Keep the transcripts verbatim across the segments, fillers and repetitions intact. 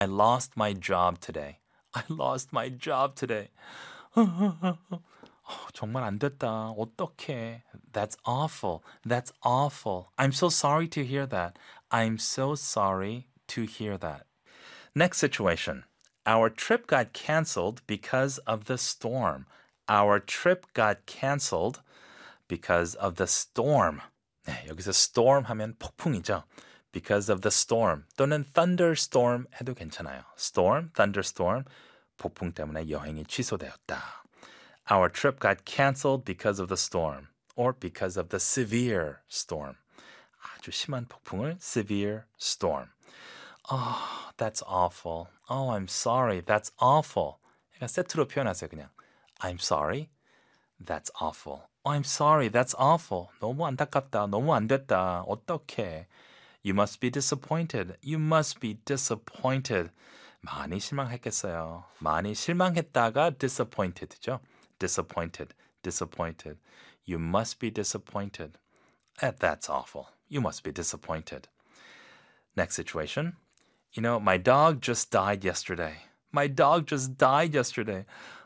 I lost my job today. I lost my job today. 어, 정말 안 됐다. 어떡해. That's awful. That's awful. I'm so sorry to hear that. I'm so sorry to hear that. Next situation. Our trip got canceled because of the storm. Our trip got canceled because of the storm. 네, 여기서 storm 하면 폭풍이죠. Because of the storm 또는 thunderstorm 해도 괜찮아요. Storm, thunderstorm, 폭풍 때문에 여행이 취소되었다. Our trip got canceled because of the storm or because of the severe storm. 아주 심한 폭풍을 severe storm. Oh, that's awful. Oh, I'm sorry. That's awful. 그러니까 세트로 표현하세요, 그냥. I'm sorry. That's awful. Oh, I'm sorry. That's awful. 너무 안타깝다. 너무 안 됐다. 어떡해. You must be disappointed. You must be disappointed. 많이 실망했겠어요. 많이 실망했다가 disappointed죠. Disappointed. Disappointed. You must be disappointed. Eh, that's awful. You must be disappointed. Next situation. You know, my dog just died yesterday. My dog just died yesterday.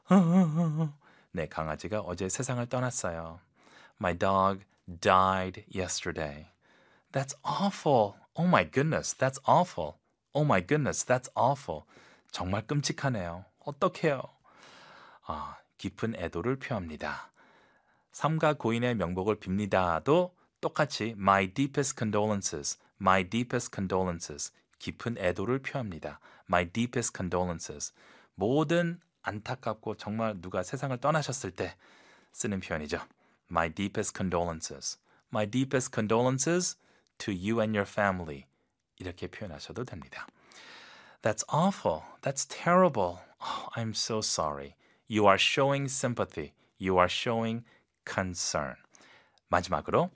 내 강아지가 어제 세상을 떠났어요. My dog died yesterday. That's awful. Oh my goodness, that's awful. Oh my goodness, that's awful. 정말 끔찍하네요. 어떡해요? 아, 깊은 애도를 표합니다. 삼가 고인의 명복을 빕니다도 똑같이 my deepest condolences, my deepest condolences. 깊은 애도를 표합니다. My deepest condolences. 모든 안타깝고 정말 누가 세상을 떠나셨을 때 쓰는 표현이죠. My deepest condolences. My deepest condolences to you and your family. 이렇게 표현하셔도 됩니다. That's awful. That's terrible. Oh, I'm so sorry. You are showing sympathy. You are showing concern. 마지막으로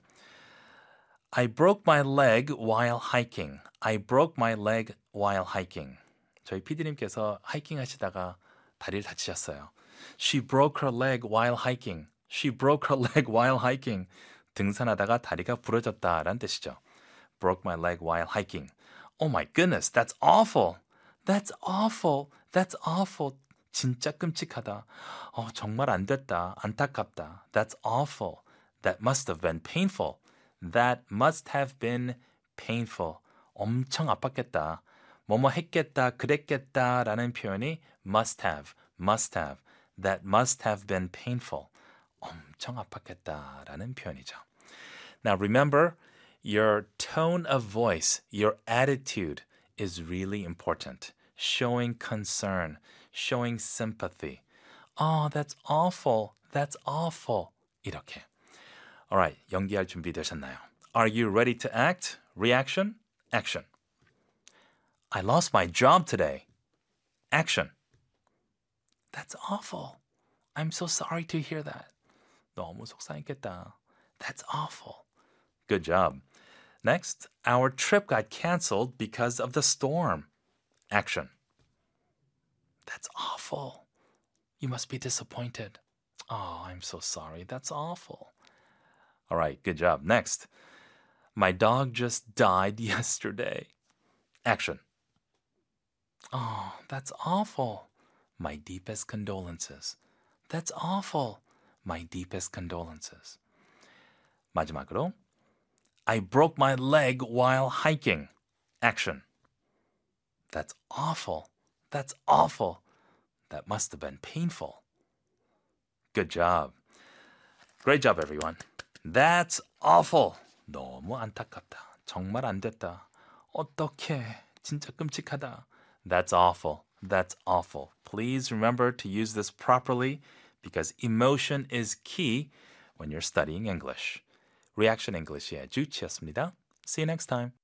I broke my leg while hiking. I broke my leg while hiking. 저희 피디님께서 하이킹 하시다가 다리를 다치셨어요. She broke her leg while hiking. She broke her leg while hiking. 등산하다가 다리가 부러졌다라는 뜻이죠. Broke my leg while hiking. Oh my goodness, that's awful. That's awful. That's awful. 진짜 끔찍하다. 어, 정말 안 됐다. 안타깝다. That's awful. That must have been painful. That must have been painful. 엄청 아팠겠다. 뭐뭐 했겠다, 그랬겠다 라는 표현이 must have, must have. That must have been painful. 엄청 아팠겠다 라는 표현이죠. Now remember, your tone of voice, your attitude is really important. Showing concern, showing sympathy. Oh, that's awful. That's awful. 이렇게. Alright, 연기할 준비 되셨나요? Are you ready to act? Reaction? Action. I lost my job today. Action. That's awful. I'm so sorry to hear that. 너무 속상했겠다. That's awful. Good job. Next, our trip got canceled because of the storm. Action. That's awful. You must be disappointed. Oh, I'm so sorry. That's awful. All right, good job. Next, my dog just died yesterday. Action. Oh, that's awful. My deepest condolences. That's awful. My deepest condolences. 마지막으로, I broke my leg while hiking. Action. That's awful. That's awful. That must have been painful. Good job. Great job, everyone. That's awful. 너무 안타깝다. 정말 안 됐다. 어떡해. 진짜 끔찍하다. That's awful. That's awful. Please remember to use this properly because emotion is key when you're studying English. Reaction English의 주치였습니다. See you next time.